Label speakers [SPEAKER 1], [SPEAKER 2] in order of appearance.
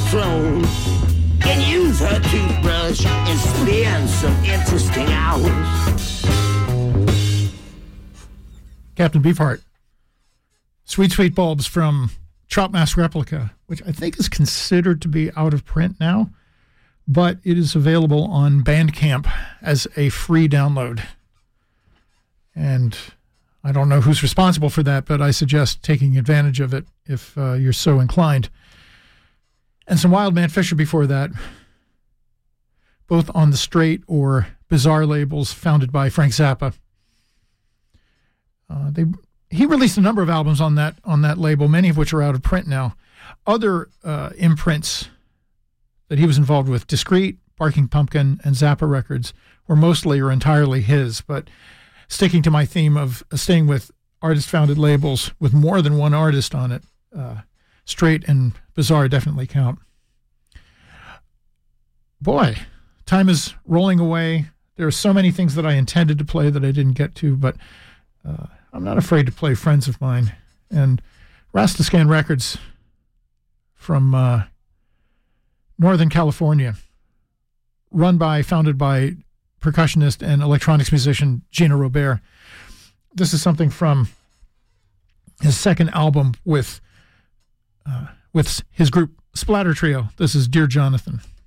[SPEAKER 1] throne and use her toothbrush and spend some interesting hours.
[SPEAKER 2] Captain Beefheart. Sweet, Sweet Bulbs from Trout Mask Replica, which I think is considered to be out of print now, but it is available on Bandcamp as a free download. And I don't know who's responsible for that, but I suggest taking advantage of it if you're so inclined. And some Wildman Fisher before that, both on the Straight or Bizarre labels founded by Frank Zappa. He released a number of albums on that label, many of which are out of print now. Other imprints that he was involved with, Discreet, Barking Pumpkin, and Zappa Records, were mostly or entirely his. But sticking to my theme of staying with artist-founded labels with more than one artist on it, Straight and Bizarre definitely count. Boy, time is rolling away. There are so many things that I intended to play that I didn't get to, but I'm not afraid to play friends of mine. And Rastascan Records from Northern California, founded by percussionist and electronics musician Gino Robert. This is something from his second album with his group Splatter Trio. This is Dear Jonathan.